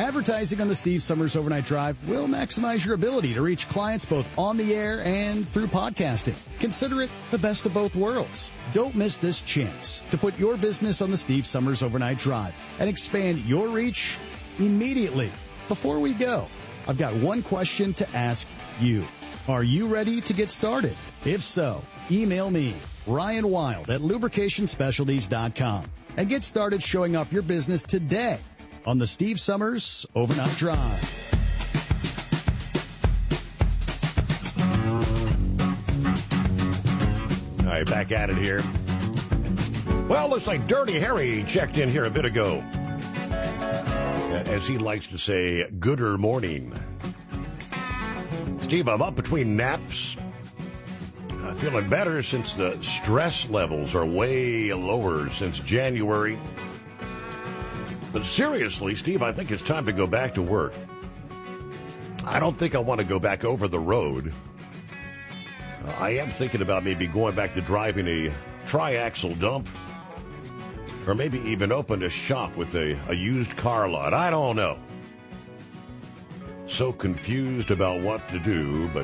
Advertising on the Steve Summers Overnight Drive will maximize your ability to reach clients both on the air and through podcasting. Consider it the best of both worlds. Don't miss this chance to put your business on the Steve Summers Overnight Drive and expand your reach immediately. Before we go, I've got one question to ask you. Are you ready to get started? If so, email me, Ryan Wild at lubricationspecialties.com, and get started showing off your business today on the Steve Summers Overnight Drive. All right, back at it here. Well, looks like Dirty Harry checked in here a bit ago. As he likes to say, gooder morning. Steve, I'm up between naps. Feeling better since the stress levels are way lower since January. But seriously, Steve, I think it's time to go back to work. I don't think I want to go back over the road. I am thinking about maybe going back to driving a tri-axle dump, or maybe even open a shop with a used car lot. I don't know. So confused about what to do, but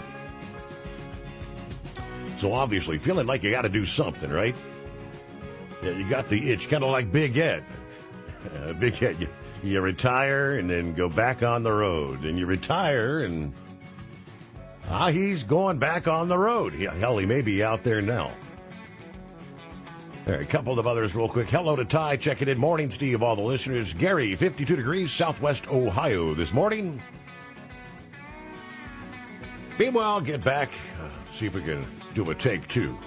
so obviously feeling like you got to do something, right? Yeah, you got the itch, kind of like Big Ed. Big Ed, you retire and then go back on the road, and you retire and he's going back on the road. Hell, he may be out there now. All right, a couple of others real quick. Hello to Ty, checking in. Morning, Steve, all the listeners. Gary, 52 degrees, Southwest Ohio this morning. Meanwhile, get back, see if we can do a take two.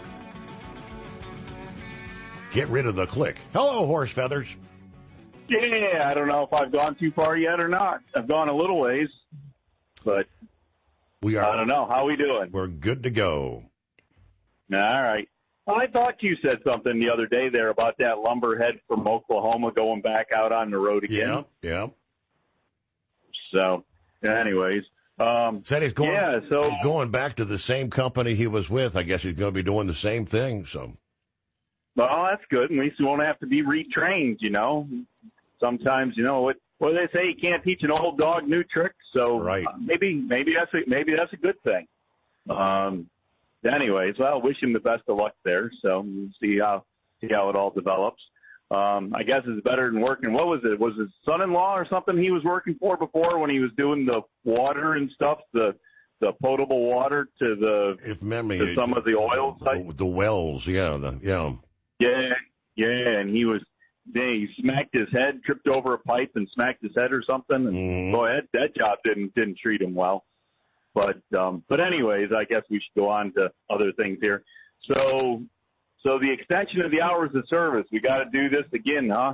Get rid of the click. Hello, Horse Feathers. Yeah, I don't know if I've gone too far yet or not. I've gone a little ways, but I don't know. How we doing? We're good to go. All right. I thought you said something the other day there about that lumberhead from Oklahoma going back out on the road again. Yeah. So, anyways. Said he's going back to the same company he was with. I guess he's going to be doing the same thing. So, well, that's good. At least we won't have to be retrained. Sometimes what they say, you can't teach an old dog new tricks. So, right. Maybe that's a good thing. Anyways, well, wish him the best of luck there. So we'll see how it all develops. I guess it's better than working. What was it? Was his son-in-law or something he was working for before when he was doing the water and stuff, the potable water to some of the oil sites? The wells, yeah. Yeah, and he smacked his head, tripped over a pipe and smacked his head or something. And boy, that job didn't treat him well. But anyways, I guess we should go on to other things here. So the extension of the hours of service, we got to do this again, huh?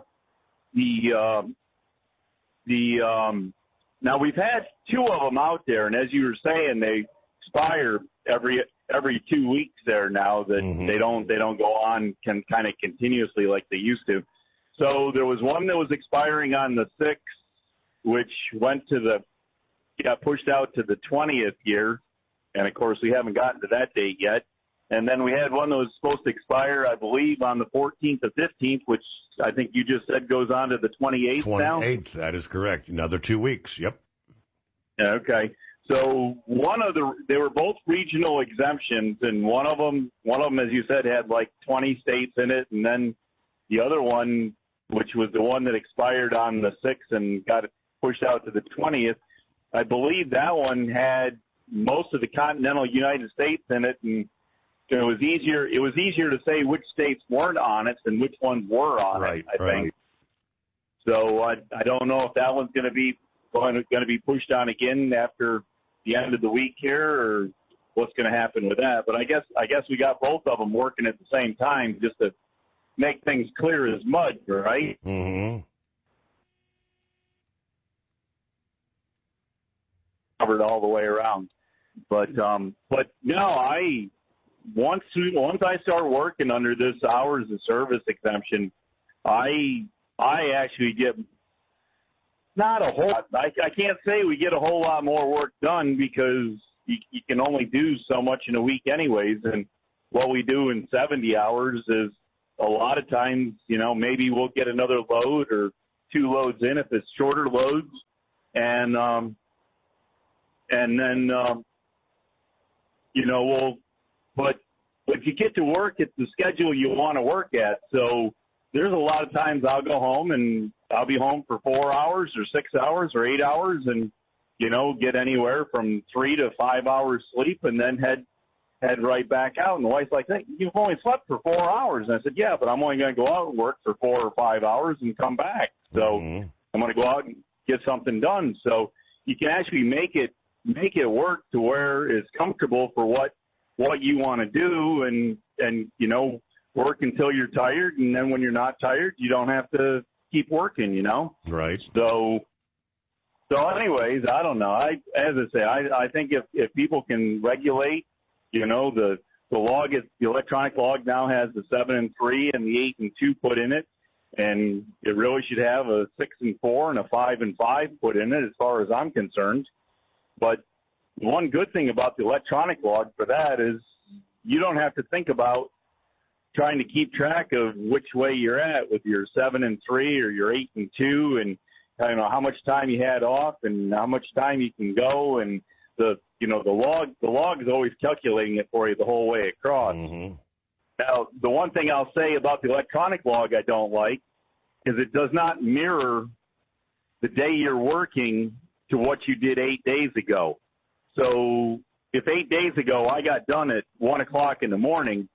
Now we've had two of them out there, and as you were saying, they expire every 2 weeks there now. That they don't go on kind of continuously like they used to. So there was one that was expiring on the 6th, which got pushed out to the 20th year, and of course we haven't gotten to that date yet. And then we had one that was supposed to expire, I believe, on the 14th or 15th, which I think you just said goes on to the 28th now? 28th, that is correct. Another 2 weeks, yep. Okay. So they were both regional exemptions, and one of them, as you said, had like 20 states in it, and then the other one, which was the one that expired on the 6th and got pushed out to the 20th, I believe that one had most of the continental United States in it, and it was easier to say which states weren't on it than which ones were on it, I think. So I don't know if that one's going to be pushed on again after the end of the week here, or what's going to happen with that. But I guess we got both of them working at the same time just to make things clear as mud, right? Mm-hmm. Covered all the way around. But no, once I start working under this hours of service exemption, I actually get not a whole lot. I can't say we get a whole lot more work done because you can only do so much in a week anyways. And what we do in 70 hours is a lot of times, maybe we'll get another load or two loads in if it's shorter loads. and then but you get to work, it's the schedule you want to work at. So there's a lot of times I'll go home and I'll be home for 4 hours or 6 hours or 8 hours, and get anywhere from 3 to 5 hours sleep, and then head right back out. And the wife's like, "Hey, you've only slept for 4 hours." And I said, "Yeah, but I'm only going to go out and work for 4 or 5 hours and come back. So I'm going to go out and get something done." So you can actually make it work to where it's comfortable for what you want to do, and work until you're tired, and then when you're not tired, you don't have to keep working. Right. So anyways, I don't know. I think if people can regulate, the log is, the electronic log now has the 7 and 3 and the 8 and 2 put in it, and it really should have a 6 and 4 and a 5 and 5 put in it, as far as I'm concerned. But one good thing about the electronic log for that is you don't have to think about trying to keep track of which way you're at with your 7 and 3 or your 8 and 2, and how much time you had off and how much time you can go, and the log is always calculating it for you the whole way across. Mm-hmm. Now, the one thing I'll say about the electronic log I don't like is it does not mirror the day you're working to what you did 8 days ago. So if 8 days ago I got done at 1 o'clock in the morning,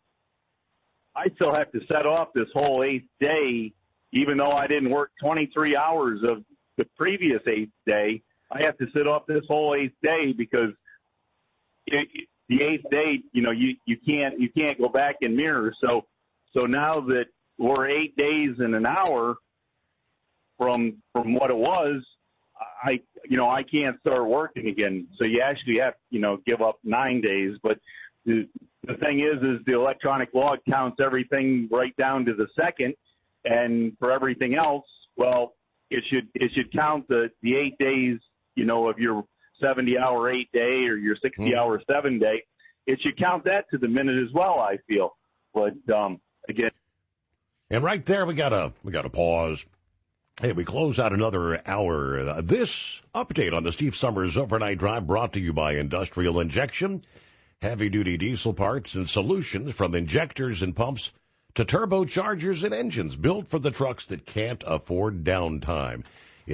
I still have to set off this whole 8th day, even though I didn't work 23 hours of the previous 8th day. I have to sit off this whole 8th day because the 8th day, you can't go back and mirror. So now that we're 8 days and an hour from what it was, I can't start working again. So you actually have, give up 9 days. But the thing is the electronic log counts everything right down to the second. And for everything else, well, it should count the 8 days, of your 70-hour 8 day or your 60-hour 7 day. It should count that to the minute as well, I feel. But again, and right there we got a pause. Hey, we close out another hour. This update on the Steve Summers Overnight Drive brought to you by Industrial Injection. Heavy-duty diesel parts and solutions from injectors and pumps to turbochargers and engines built for the trucks that can't afford downtime.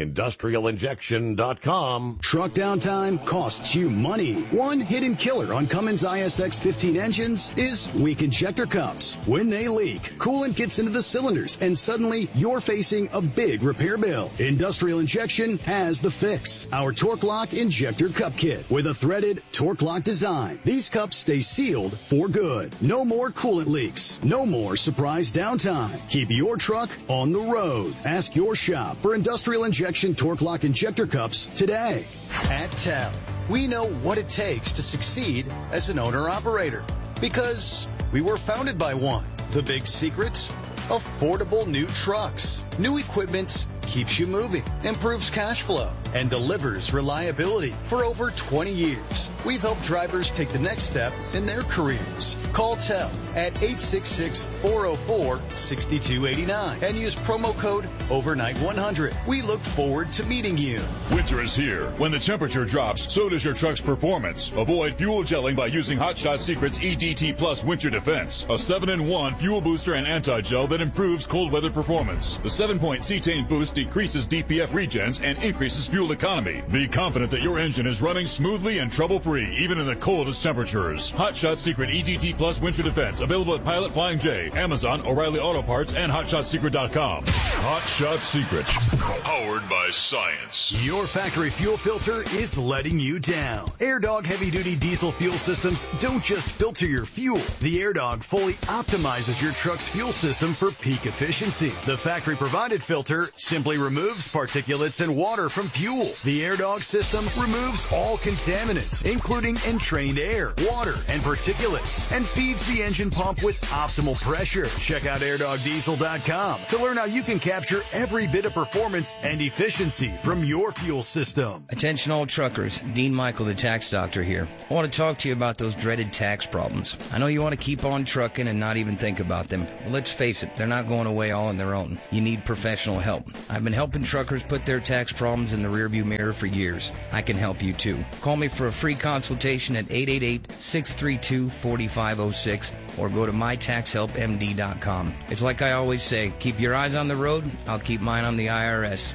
IndustrialInjection.com. Truck downtime costs you money. One hidden killer on Cummins ISX 15 engines is weak injector cups. When they leak, coolant gets into the cylinders, and suddenly you're facing a big repair bill. Industrial Injection has the fix. Our Torque Lock Injector Cup Kit with a threaded Torque Lock design. These cups stay sealed for good. No more coolant leaks. No more surprise downtime. Keep your truck on the road. Ask your shop for Industrial Injection Torque Lock Injector Cups today. At TEL, we know what it takes to succeed as an owner-operator because we were founded by one. The big secret? Affordable new trucks. New equipment keeps you moving, improves cash flow, and delivers reliability. For over 20 years, we've helped drivers take the next step in their careers. Call TEL at 866-404-6289 and use promo code OVERNIGHT100. We look forward to meeting you. Winter is here. When the temperature drops, so does your truck's performance. Avoid fuel gelling by using Hot Shot Secret's EDT Plus Winter Defense, a 7-in-1 fuel booster and anti-gel that improves cold weather performance. The 7-point cetane boost decreases DPF regens and increases fuel economy. Be confident that your engine is running smoothly and trouble-free, even in the coldest temperatures. Hot Shot Secret EDT Plus Winter Defense, available at Pilot Flying J, Amazon, O'Reilly Auto Parts, and HotShotSecret.com. Hot Shot Secret, powered by science. Your factory fuel filter is letting you down. AirDog heavy-duty diesel fuel systems don't just filter your fuel. The AirDog fully optimizes your truck's fuel system for peak efficiency. The factory-provided filter simply removes particulates and water from fuel. The AirDog system removes all contaminants, including entrained air, water, and particulates, and feeds the engine pump with optimal pressure. Check out AirDogDiesel.com to learn how you can capture every bit of performance and efficiency from your fuel system. Attention all truckers, Dean Michael, the tax doctor here. I want to talk to you about those dreaded tax problems. I know you want to keep on trucking and not even think about them. Well, let's face it, they're not going away all on their own. You need professional help. I've been helping truckers put their tax problems in the rearview mirror for years. I can help you too. Call me for a free consultation at 888-632-4506 or go to mytaxhelpmd.com. It's like I always say, keep your eyes on the road, I'll keep mine on the IRS.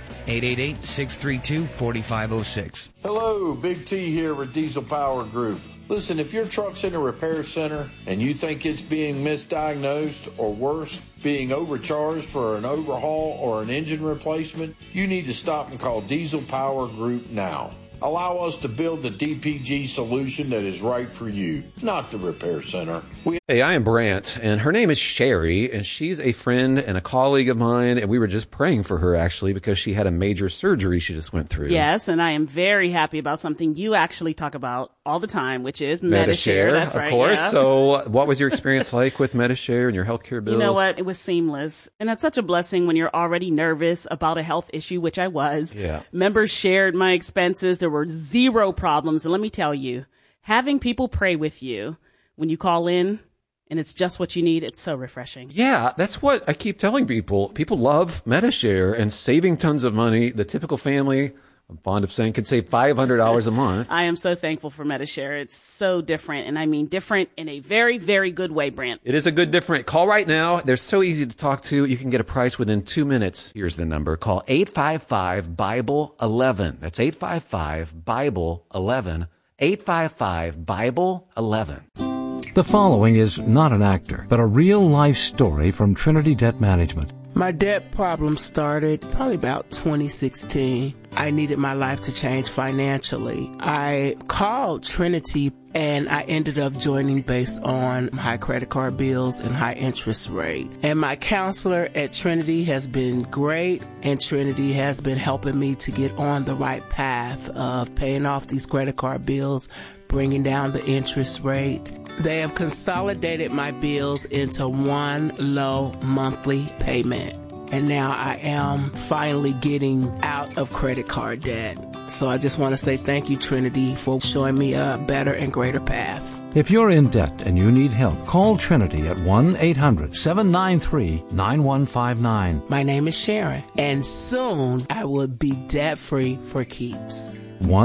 888-632-4506. Hello, Big T here with Diesel Power Group. Listen, if your truck's in a repair center and you think it's being misdiagnosed or worse, being overcharged for an overhaul or an engine replacement, you need to stop and call Diesel Power Group now. Allow us to build the DPG solution that is right for you, not the repair center. Hey, I am Brant, and her name is Sherry, and she's a friend and a colleague of mine, and we were just praying for her, actually, because she had a major surgery she just went through. Yes, and I am very happy about something you actually talk about all the time, which is Medi-Share. That's right, of course. Yeah. So what was your experience like with Medi-Share and your healthcare bills? You know what? It was seamless. And that's such a blessing when you're already nervous about a health issue, which I was. Yeah. Members shared my expenses. There were zero problems. And let me tell you, having people pray with you when you call in and it's just what you need, it's so refreshing. Yeah, that's what I keep telling people. People love Medi-Share and saving tons of money. The typical family, I'm fond of saying, can save $500 a month. I am so thankful for Medi-Share. It's so different, and I mean different in a very, very good way, Brant. It is a good different. Call right now. They're so easy to talk to. You can get a price within 2 minutes. Here's the number. Call 855-BIBLE-11. That's 855-BIBLE-11. 855-BIBLE-11. The following is not an actor, but a real-life story from Trinity Debt Management. My debt problem started probably about 2016. I needed my life to change financially. I called Trinity and I ended up joining based on high credit card bills and high interest rate. And my counselor at Trinity has been great, and Trinity has been helping me to get on the right path of paying off these credit card bills, bringing down the interest rate. They have consolidated my bills into one low monthly payment. And now I am finally getting out of credit card debt. So I just want to say thank you, Trinity, for showing me a better and greater path. If you're in debt and you need help, call Trinity at 1-800-793-9159. My name is Sharon, and soon I will be debt-free for keeps.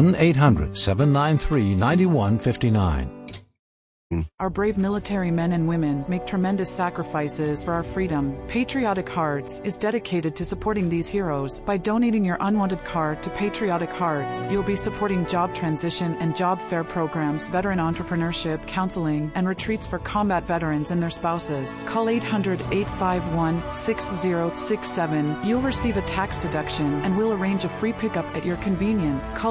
1-800-793-9159. Our brave military men and women make tremendous sacrifices for our freedom. Patriotic Hearts is dedicated to supporting these heroes. By donating your unwanted card to Patriotic Hearts, you'll be supporting job transition and job fair programs, veteran entrepreneurship, counseling, and retreats for combat veterans and their spouses. Call 800-851-6067. You'll receive a tax deduction, and we'll arrange a free pickup at your convenience. Call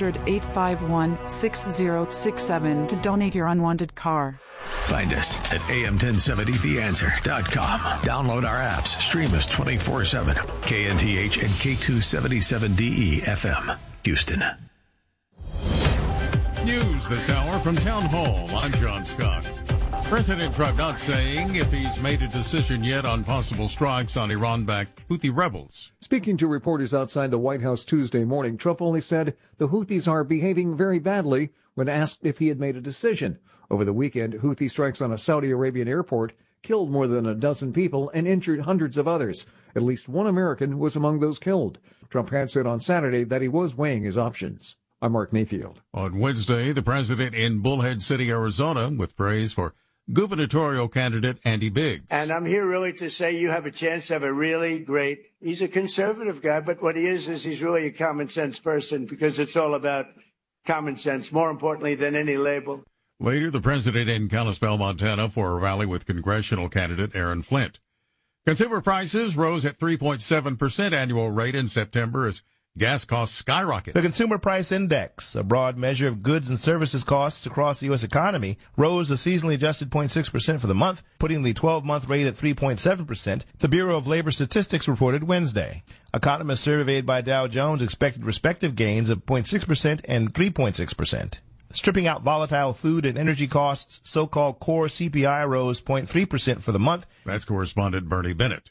800-851-6067 to donate your unwanted card. Find us at am1070theanswer.com. Download our apps. Stream us 24/7. KNTH and K277DE FM, Houston. News this hour from Town Hall. I'm John Scott. President Trump not saying if he's made a decision yet on possible strikes on Iran-backed Houthi rebels. Speaking to reporters outside the White House Tuesday morning, Trump only said the Houthis are behaving very badly when asked if he had made a decision. Over the weekend, Houthi strikes on a Saudi Arabian airport killed more than a dozen people and injured hundreds of others. At least one American was among those killed. Trump had said on Saturday that he was weighing his options. I'm Mark Mayfield. On Wednesday, the president in Bullhead City, Arizona, with praise for gubernatorial candidate Andy Biggs. And I'm here really to say you have a chance to have a really great, he's a conservative guy, but what he is he's really a common sense person, because it's all about common sense, more importantly than any label. Later, the president in Kalispell, Montana, for a rally with congressional candidate Aaron Flint. Consumer prices rose at 3.7% annual rate in September as gas costs skyrocket. The Consumer Price Index, a broad measure of goods and services costs across the U.S. economy, rose a seasonally adjusted 0.6% for the month, putting the 12-month rate at 3.7%, the Bureau of Labor Statistics reported Wednesday. Economists surveyed by Dow Jones expected respective gains of 0.6% and 3.6%. Stripping out volatile food and energy costs, so-called core CPI rose 0.3% for the month. That's correspondent Bernie Bennett.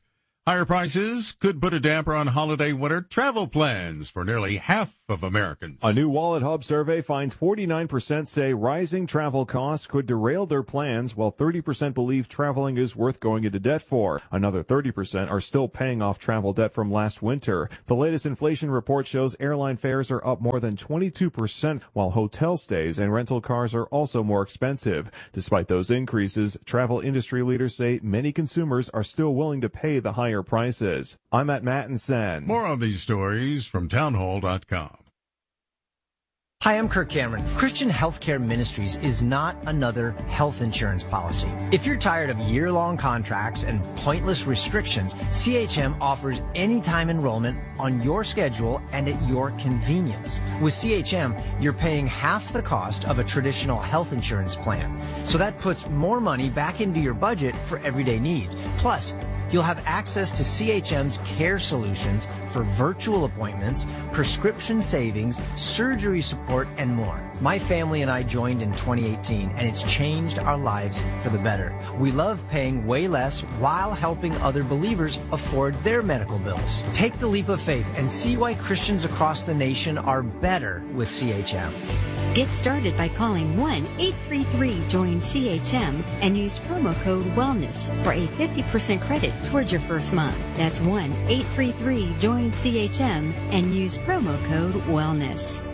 Higher prices could put a damper on holiday winter travel plans for nearly half of Americans. A new Wallet Hub survey finds 49% say rising travel costs could derail their plans, while 30% believe traveling is worth going into debt for. Another 30% are still paying off travel debt from last winter. The latest inflation report shows airline fares are up more than 22%, while hotel stays and rental cars are also more expensive. Despite those increases, travel industry leaders say many consumers are still willing to pay the higher prices. I'm at Mattinson. More on these stories from townhall.com. Hi, I'm Kirk Cameron. Christian Healthcare Ministries is not another health insurance policy. If you're tired of year-long contracts and pointless restrictions, CHM offers anytime enrollment on your schedule and at your convenience. With CHM, you're paying half the cost of a traditional health insurance plan. So that puts more money back into your budget for everyday needs. Plus, you'll have access to CHM's care solutions for virtual appointments, prescription savings, surgery support, and more. My family and I joined in 2018, and it's changed our lives for the better. We love paying way less while helping other believers afford their medical bills. Take the leap of faith and see why Christians across the nation are better with CHM. Get started by calling 1-833-JOIN-CHM and use promo code WELLNESS for a 50% credit towards your first month. That's 1-833-JOIN-CHM and use promo code WELLNESS.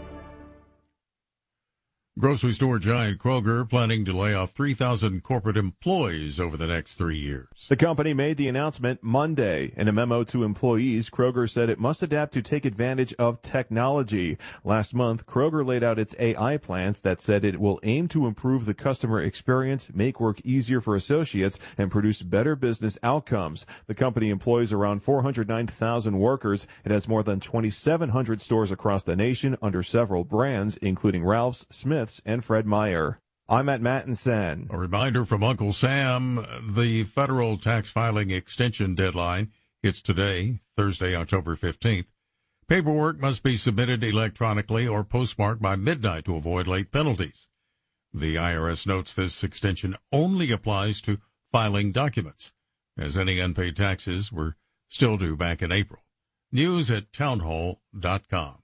Grocery store giant Kroger planning to lay off 3,000 corporate employees over the next 3 years. The company made the announcement Monday. In a memo to employees, Kroger said it must adapt to take advantage of technology. Last month, Kroger laid out its AI plans that said it will aim to improve the customer experience, make work easier for associates, and produce better business outcomes. The company employs around 409,000 workers. It has more than 2,700 stores across the nation under several brands, including Ralph's, Smith's, and Fred Meyer. I'm at Mattinson. A reminder from Uncle Sam, the federal tax filing extension deadline hits today, Thursday, October 15th. Paperwork must be submitted electronically or postmarked by midnight to avoid late penalties. The IRS notes this extension only applies to filing documents, as any unpaid taxes were still due back in April. News at townhall.com.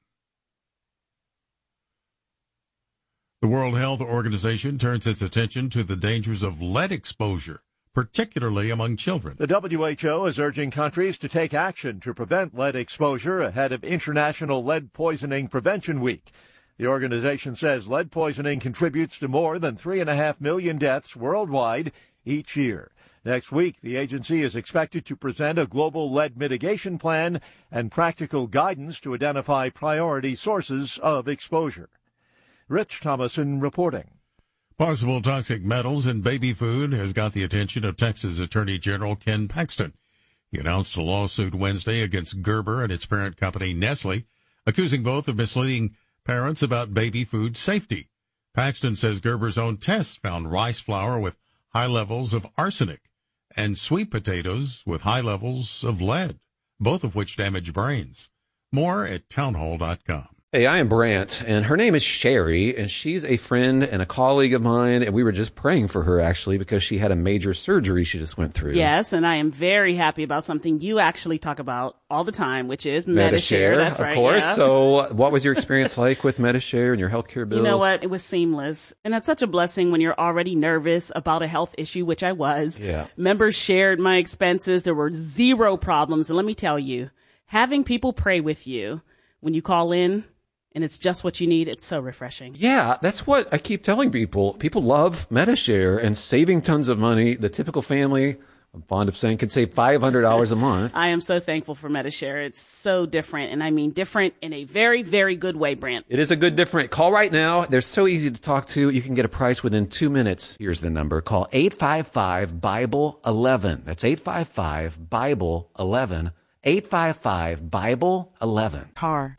The World Health Organization turns its attention to the dangers of lead exposure, particularly among children. The WHO is urging countries to take action to prevent lead exposure ahead of International Lead Poisoning Prevention Week. The organization says lead poisoning contributes to more than 3.5 million deaths worldwide each year. Next week, the agency is expected to present a global lead mitigation plan and practical guidance to identify priority sources of exposure. Rich Thomason reporting. Possible toxic metals in baby food has got the attention of Texas Attorney General Ken Paxton. He announced a lawsuit Wednesday against Gerber and its parent company, Nestle, accusing both of misleading parents about baby food safety. Paxton says Gerber's own tests found rice flour with high levels of arsenic and sweet potatoes with high levels of lead, both of which damage brains. More at townhall.com. Hey, I am Brant, and her name is Sherry, and she's a friend and a colleague of mine, and we were just praying for her, actually, because she had a major surgery she just went through. Yes, and I am very happy about something you actually talk about all the time, which is Medi-Share. That's right, of course. Yeah. So what was your experience like with Medi-Share and your healthcare bills? You know what? It was seamless. And that's such a blessing when you're already nervous about a health issue, which I was. Yeah. Members shared my expenses. There were zero problems. And let me tell you, having people pray with you when you call in, and it's just what you need, it's so refreshing. Yeah, that's what I keep telling people. People love Medi-Share and saving tons of money. The typical family, I'm fond of saying, can save $500 a month. I am so thankful for Medi-Share. It's so different, and I mean different in a very, very good way, Brant. It is a good different. Call right now. They're so easy to talk to. You can get a price within 2 minutes. Here's the number. Call 855-BIBLE-11. That's 855-BIBLE-11. 855-BIBLE-11. Car.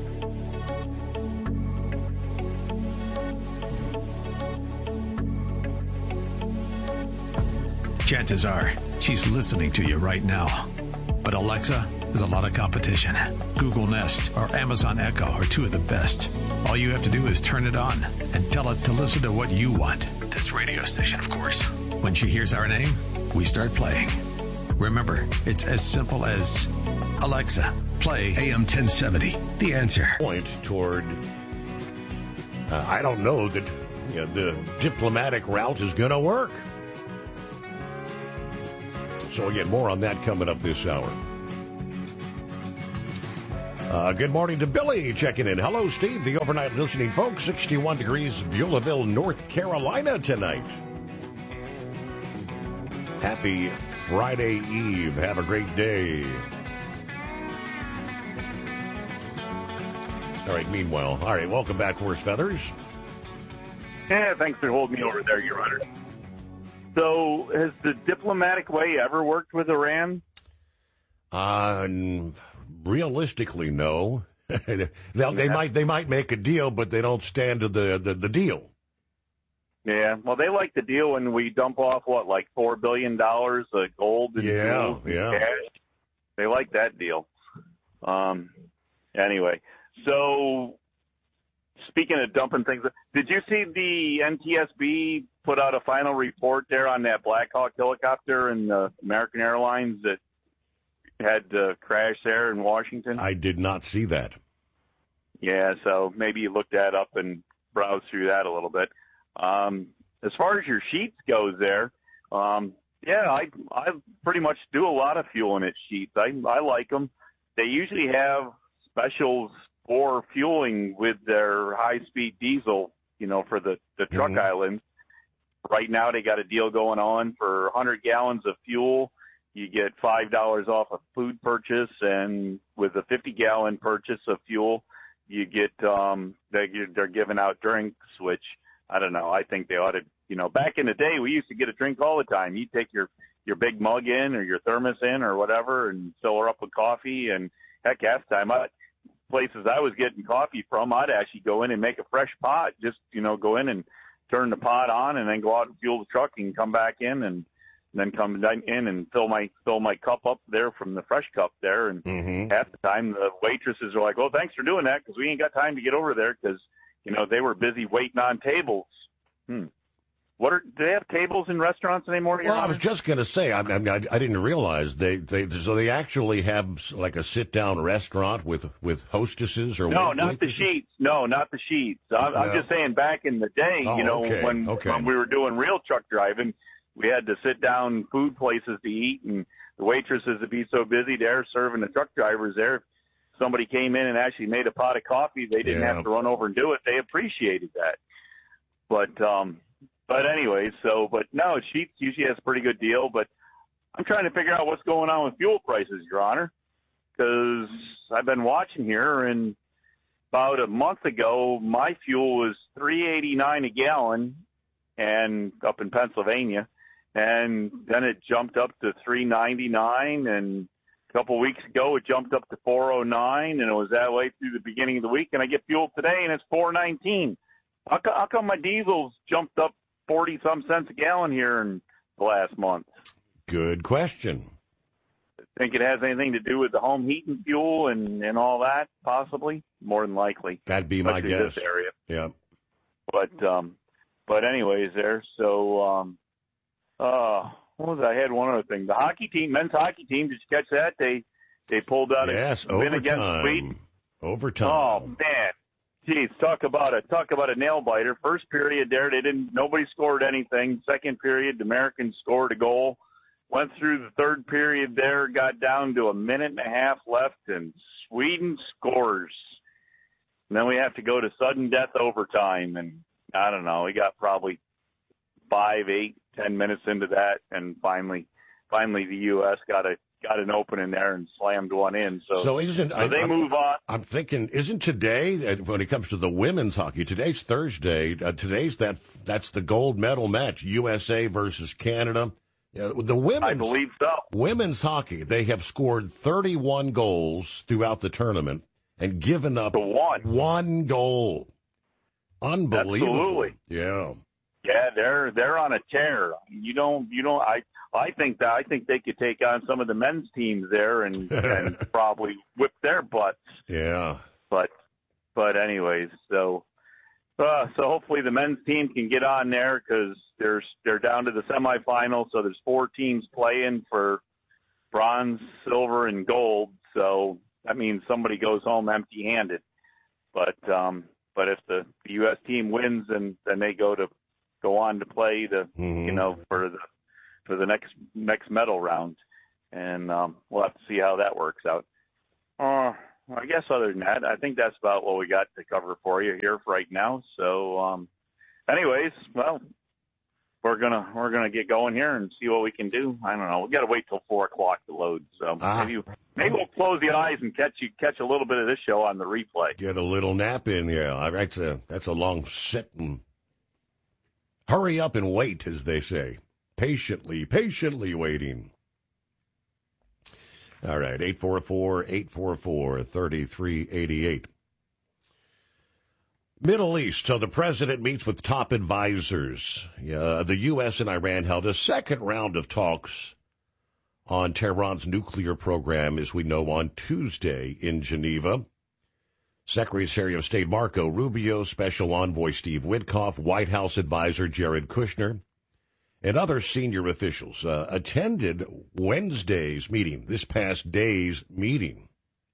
Chances are she's listening to you right now. But Alexa has a lot of competition. Google Nest or Amazon Echo are two of the best. All you have to do is turn it on and tell it to listen to what you want. This radio station, of course. When she hears our name, we start playing. Remember, it's as simple as, Alexa, play AM 1070. The Answer. Point toward, I don't know that the diplomatic route is going to work. So again, more on that coming up this hour. Good morning to Billy checking in. Hello, Steve. The overnight listening folks. 61 degrees, Beulahville, North Carolina tonight. Happy Friday Eve. Have a great day. All right, meanwhile. All right, welcome back, Horse Feathers. Yeah, thanks for holding me over there, Your Honor. So, has the diplomatic way ever worked with Iran? Realistically, no. They might make a deal, but they don't stand to the deal. Yeah, well, they like the deal when we dump off, like $4 billion of gold and cash. They like that deal. Anyway, so speaking of dumping things, did you see the NTSB put out a final report there on that Black Hawk helicopter and American Airlines that had crashed there in Washington? I did not see that. Yeah, so maybe you look that up and browse through that a little bit. As far as your sheets goes there, I pretty much do a lot of fueling at sheets. I like them. They usually have specials for fueling with their high-speed diesel, for the truck islands. Right now they got a deal going on for 100 gallons of fuel. You get $5 off a food purchase, and with a 50-gallon purchase of fuel, you get they're giving out drinks, which I don't know. I think they ought to, back in the day, we used to get a drink all the time. You take your big mug in or your thermos in or whatever and fill her up with coffee. And heck, half the time, places I was getting coffee from, I'd actually go in and make a fresh pot. Just, go in and turn the pot on and then go out and fuel the truck and come back in and then come in and fill my cup up there from the fresh cup there. And half the time the waitresses are like, "Well, thanks for doing that because we ain't got time to get over there because they were busy waiting on tables." Do they have tables in restaurants anymore? Well, I was just going to say, I didn't realize they actually have like a sit down restaurant with hostesses or no, not the sheets. No, not the sheets. I'm just saying back in the day, when we were doing real truck driving, we had to sit down food places to eat, and the waitresses would be so busy there serving the truck drivers there. If somebody came in and actually made a pot of coffee, they didn't have to run over and do it. They appreciated that. But anyways, but no, Sheetz usually has a pretty good deal. But I'm trying to figure out what's going on with fuel prices, Your Honor, because I've been watching here, and about a month ago, my fuel was $3.89 a gallon, and up in Pennsylvania, and then it jumped up to $3.99, and a couple of weeks ago it jumped up to $4.09, and it was that way through the beginning of the week. And I get fuel today, and it's $4.19. How come my diesel's jumped up 40-some cents a gallon here in the last month? Good question. Think it has anything to do with the home heating fuel and all that, possibly? More than likely. That'd be my guess. This area. Yeah. But anyways, there. So, what was I had one other thing. The hockey team, men's hockey team. Did you catch that? They pulled out a win against Sweden. Overtime. Oh man, geez, talk about a nail biter. First period there, nobody scored anything. Second period, the Americans scored a goal. Went through the third period there, got down to a minute and a half left, and Sweden scores. And then we have to go to sudden death overtime, and I don't know. We got probably 5, 8, 10 minutes into that, and finally, the U.S. got an opening there and slammed one in. So they move on. I'm thinking, isn't today, when it comes to the women's hockey, today's Thursday. That's the gold medal match, USA versus Canada. The women's, I believe so. Women's hockey, they have scored 31 goals throughout the tournament and given up one goal. Unbelievable. Absolutely. Yeah. Yeah, they're on a tear. I think they could take on some of the men's teams there and probably whip their butts. Yeah. But anyways, so hopefully the men's team can get on there because they're down to the semifinals. So there's 4 teams playing for bronze, silver, and gold. So that means somebody goes home empty-handed. But if the U.S. team wins, then they go on to play for the next medal round, and we'll have to see how that works out. I guess other than that, I think that's about what we got to cover for you here for right now. So, anyways, well, we're gonna get going here and see what we can do. I don't know. We got to wait till 4:00 to load. So maybe we'll close the eyes and catch a little bit of this show on the replay. Get a little nap in. Yeah, that's a long sit and hurry up and wait, as they say. Patiently waiting. All right, 844-844-3388. Middle East. So the president meets with top advisors. The U.S. and Iran held a second round of talks on Tehran's nuclear program, as we know, on Tuesday in Geneva. Secretary of State Marco Rubio, Special Envoy Steve Witkoff, White House advisor Jared Kushner, and other senior officials attended this past day's meeting.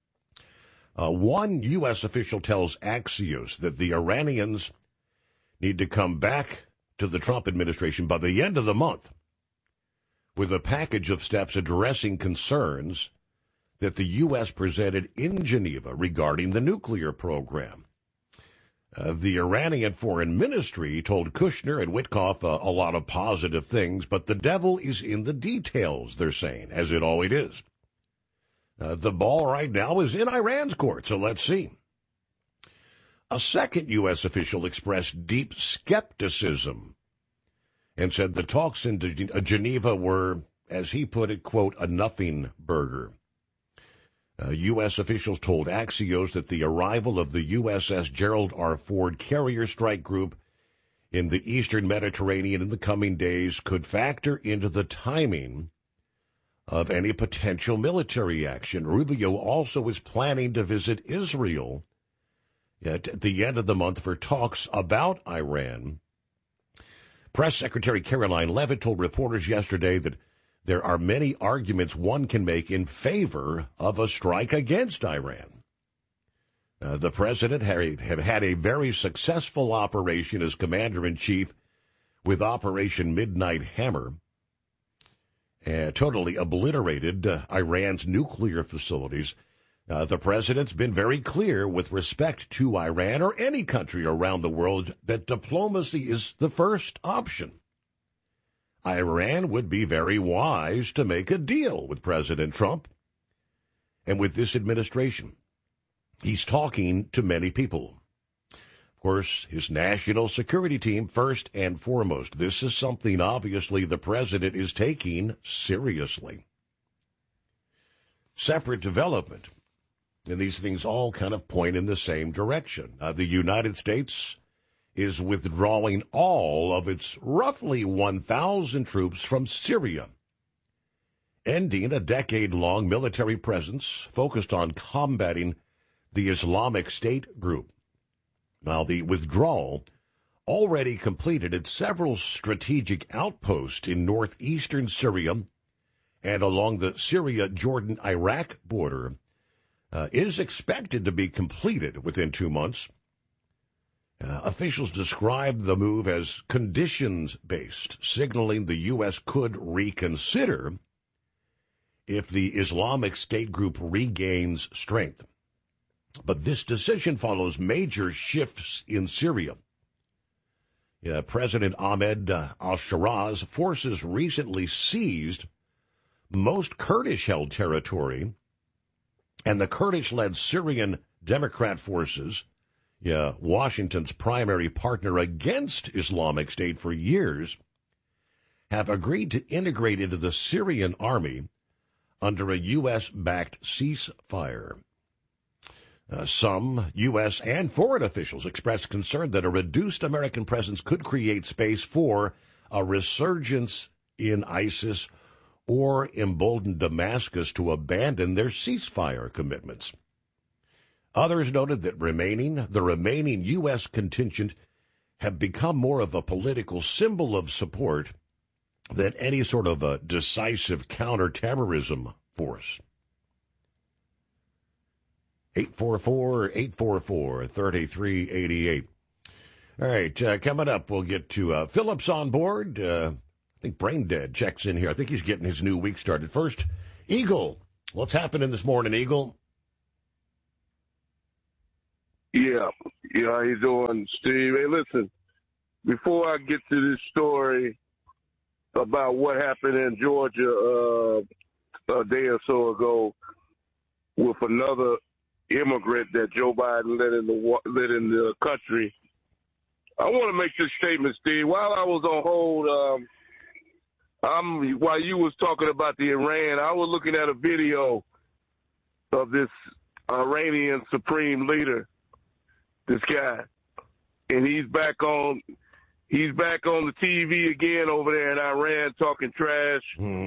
One U.S. official tells Axios that the Iranians need to come back to the Trump administration by the end of the month with a package of steps addressing concerns that the U.S. presented in Geneva regarding the nuclear program. The Iranian Foreign Ministry told Kushner and Witkoff a lot of positive things, but the devil is in the details, they're saying, as it always is. The ball right now is in Iran's court, so let's see. A second U.S. official expressed deep skepticism and said the talks in Geneva were, as he put it, quote, a nothing burger. U.S. officials told Axios that the arrival of the USS Gerald R. Ford carrier strike group in the eastern Mediterranean in the coming days could factor into the timing of any potential military action. Rubio also is planning to visit Israel at the end of the month for talks about Iran. Press Secretary Caroline Leavitt told reporters yesterday that there are many arguments one can make in favor of a strike against Iran. The president have had a very successful operation as commander-in-chief with Operation Midnight Hammer, totally obliterated Iran's nuclear facilities. The president's been very clear with respect to Iran or any country around the world that diplomacy is the first option. Iran would be very wise to make a deal with President Trump and with this administration. He's talking to many people. Of course, his national security team first and foremost. This is something, obviously, the president is taking seriously. Separate development. And these things all kind of point in the same direction. The United States is withdrawing all of its roughly 1,000 troops from Syria, ending a decade-long military presence focused on combating the Islamic State group. Now, the withdrawal already completed at several strategic outposts in northeastern Syria and along the Syria-Jordan-Iraq border is expected to be completed within 2 months. Officials described the move as conditions-based, signaling the U.S. could reconsider if the Islamic State group regains strength. But this decision follows major shifts in Syria. President Ahmed al-Sharaz forces recently seized most Kurdish-held territory, and the Kurdish-led Syrian Democrat forces, Washington's primary partner against Islamic State for years, have agreed to integrate into the Syrian army under a U.S.-backed ceasefire. Some U.S. and foreign officials expressed concern that a reduced American presence could create space for a resurgence in ISIS or embolden Damascus to abandon their ceasefire commitments. Others noted that the remaining U.S. contingent have become more of a political symbol of support than any sort of a decisive counterterrorism for us. 844-844-3388. All right, coming up, we'll get to Phillips on board. I think Brain Dead checks in here. I think he's getting his new week started. First, Eagle. What's happening this morning, Eagle? Yeah, how you doing, Steve? Hey, listen, before I get to this story about what happened in Georgia a day or so ago with another immigrant that Joe Biden let in the country, I want to make this statement, Steve. While I was on hold, while you was talking about the Iran, I was looking at a video of this Iranian supreme leader, this guy, and he's back on the TV again over there in Iran talking trash,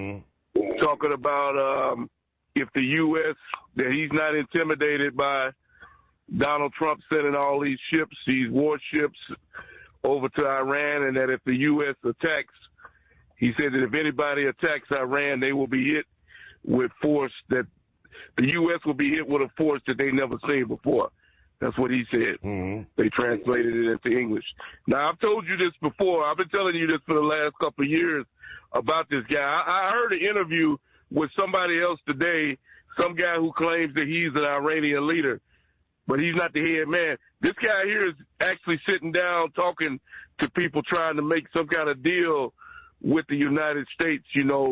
talking about if the U.S., that he's not intimidated by Donald Trump sending all these ships, these warships over to Iran, and that if the U.S. attacks, he said that if anybody attacks Iran, they will be hit with force, that the U.S. will be hit with a force that they never seen before. That's what he said. They translated it into English. Now, I've told you this before. I've been telling you this for the last couple of years about this guy. I heard an interview with somebody else today, some guy who claims that he's an Iranian leader, but he's not the head man. This guy here is actually sitting down talking to people trying to make some kind of deal with the United States,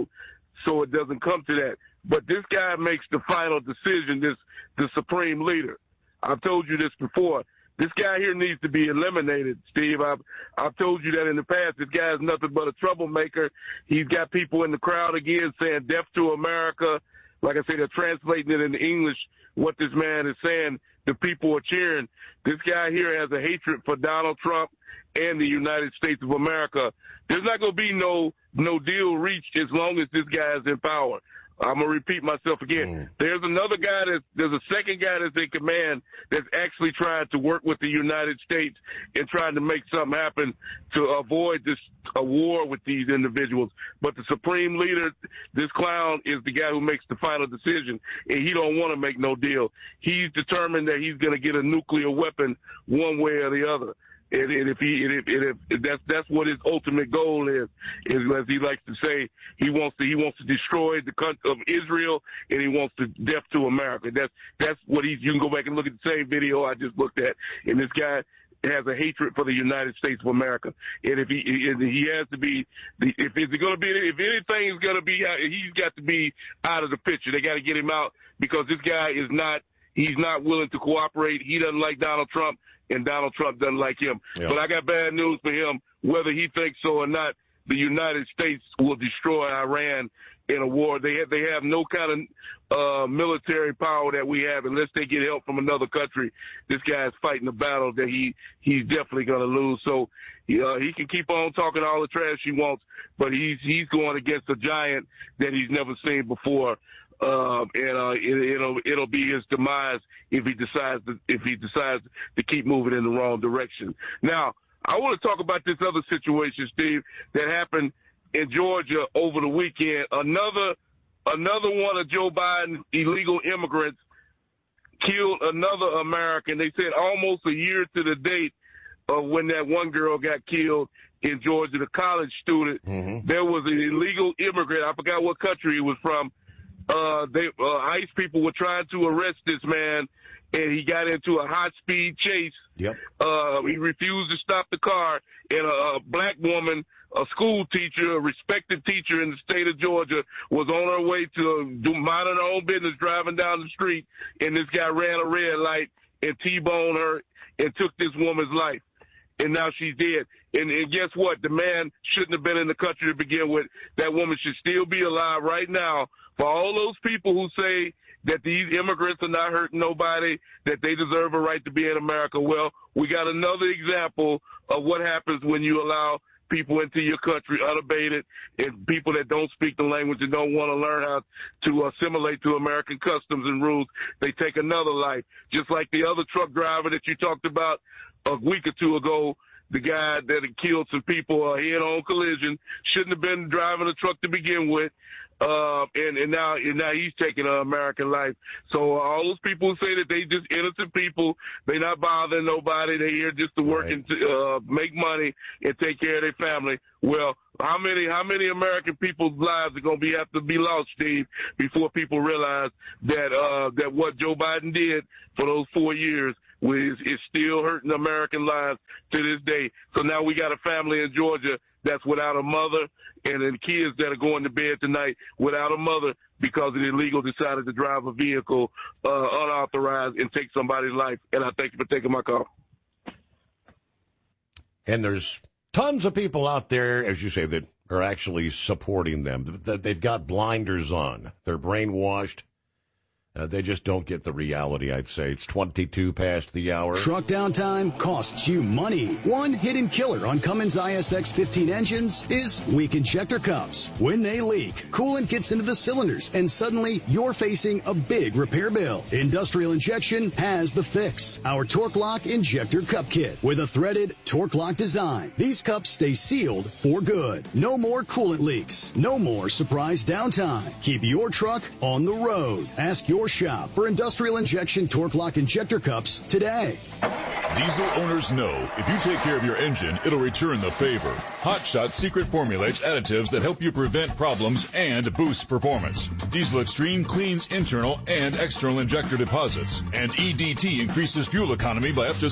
so it doesn't come to that. But this guy makes the final decision, the supreme leader. I've told you this before. This guy here needs to be eliminated, Steve. I've told you that in the past. This guy is nothing but a troublemaker. He's got people in the crowd again saying death to America. Like I say, they're translating it into English, what this man is saying. The people are cheering. This guy here has a hatred for Donald Trump and the United States of America. There's not going to be no deal reached as long as this guy is in power. I'm going to repeat myself again. There's another guy there's a second guy that's in command that's actually trying to work with the United States and trying to make something happen to avoid a war with these individuals. But the supreme leader, this clown, is the guy who makes the final decision, and he don't want to make no deal. He's determined that he's going to get a nuclear weapon one way or the other. And if that's what his ultimate goal is, as he likes to say, he wants to destroy the country of Israel, and he wants to death to America. That's what you can go back and look at the same video I just looked at, and this guy has a hatred for the United States of America. And if he has to be, if anything's going to be, he's got to be out of the picture. They got to get him out because this guy he's not willing to cooperate. He doesn't like Donald Trump, and Donald Trump doesn't like him. Yeah. But I got bad news for him. Whether he thinks so or not, the United States will destroy Iran in a war. They have no kind of military power that we have unless they get help from another country. This guy is fighting a battle that he's definitely going to lose. So he can keep on talking all the trash he wants, but he's going against a giant that he's never seen before. It'll be his demise if he decides to keep moving in the wrong direction. Now, I want to talk about this other situation, Steve, that happened in Georgia over the weekend. Another one of Joe Biden's illegal immigrants killed another American. They said almost a year to the date of when that one girl got killed in Georgia, the college student. There was an illegal immigrant. I forgot what country he was from. ICE people were trying to arrest this man, and he got into a high-speed chase. Yep. He refused to stop the car, and a black woman, a school teacher, a respected teacher in the state of Georgia, was on her way to minding her own business, driving down the street, and this guy ran a red light and T-boned her and took this woman's life. And now she's dead. And guess what? The man shouldn't have been in the country to begin with. That woman should still be alive right now. For all those people who say that these immigrants are not hurting nobody, that they deserve a right to be in America, well, we got another example of what happens when you allow people into your country unabated, and people that don't speak the language and don't want to learn how to assimilate to American customs and rules. They take another life. Just like the other truck driver that you talked about a week or two ago, the guy that had killed some people, a head-on collision, shouldn't have been driving a truck to begin with. And now he's taking an American life. So all those people who say that they just innocent people, they not bothering nobody, they here just to work and to, make money and take care of their family. Well, how many American people's lives are going to have to be lost, Steve, before people realize that what Joe Biden did for those 4 years is still hurting American lives to this day. So now we got a family in Georgia that's without a mother, and then kids that are going to bed tonight without a mother because an illegal decided to drive a vehicle unauthorized and take somebody's life. And I thank you for taking my call. And there's tons of people out there, as you say, that are actually supporting them. They've got blinders on. They're brainwashed. They just don't get the reality, I'd say. It's 22 past the hour. Truck downtime costs you money. One hidden killer on Cummins ISX 15 engines is weak injector cups. When they leak, coolant gets into the cylinders, and suddenly you're facing a big repair bill. Industrial Injection has the fix. Our Torque Lock Injector Cup Kit with a threaded Torque Lock design. These cups stay sealed for good. No more coolant leaks. No more surprise downtime. Keep your truck on the road. Ask your shop for Industrial Injection Torque Lock Injector Cups today. Diesel owners know if you take care of your engine, it'll return the favor. Hot Shot secret formulates additives that help you prevent problems and boost performance. Diesel Extreme cleans internal and external injector deposits. And EDT increases fuel economy by up to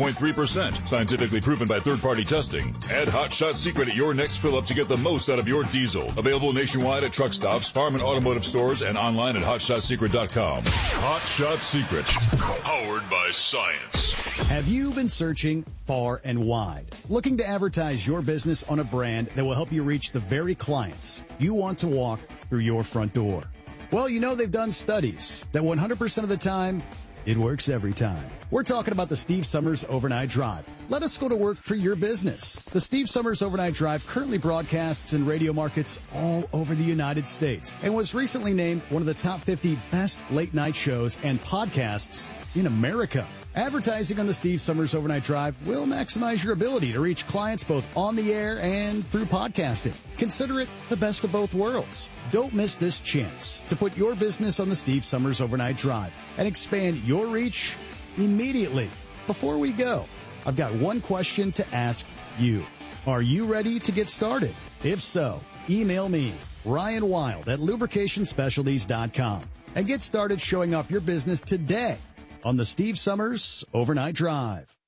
7.3%. Scientifically proven by third-party testing. Add Hot Shot secret at your next fill-up to get the most out of your diesel. Available nationwide at truck stops, farm and automotive stores, and online at hotshotsecret.com. Hot Shot Secret. Powered by science. Have you been searching far and wide, looking to advertise your business on a brand that will help you reach the very clients you want to walk through your front door? Well, you know they've done studies that 100% of the time, it works every time. We're talking about the Steve Summers Overnight Drive. Let us go to work for your business. The Steve Summers Overnight Drive currently broadcasts in radio markets all over the United States and was recently named one of the top 50 best late night shows and podcasts in America. Advertising on the Steve Summers Overnight Drive will maximize your ability to reach clients both on the air and through podcasting. Consider it the best of both worlds. Don't miss this chance to put your business on the Steve Summers Overnight Drive and expand your reach immediately. Before we go, I've got one question to ask you. Are you ready to get started? If so, email me, Ryan Wild at lubricationspecialties.com, and get started showing off your business today on the Steve Summers Overnight Drive.